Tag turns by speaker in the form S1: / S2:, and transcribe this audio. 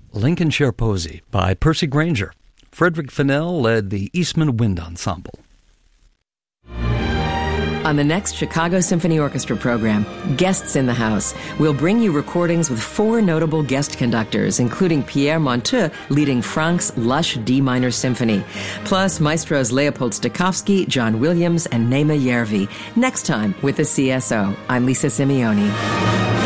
S1: Lincolnshire Posy by Percy Granger. Frederick Fennell led the Eastman Wind Ensemble.
S2: On the next Chicago Symphony Orchestra program, Guests in the House, we'll bring you recordings with 4 notable guest conductors, including Pierre Monteux leading Franck's lush D minor symphony, plus maestros Leopold Stokowski, John Williams, and Nema Järvi. Next time with the CSO. I'm Lisa Simeoni.